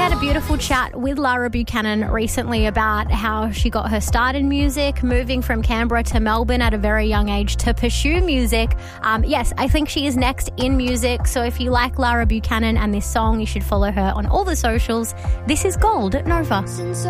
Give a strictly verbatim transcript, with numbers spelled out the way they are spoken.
had a beautiful chat with Lara Buchanan recently about how she got her start in music, moving from Canberra to Melbourne at a very young age to pursue music. Um, yes, I think she is next in music. So if you like Lara Buchanan and this song, you should follow her on all the socials. This is Gold at Nova.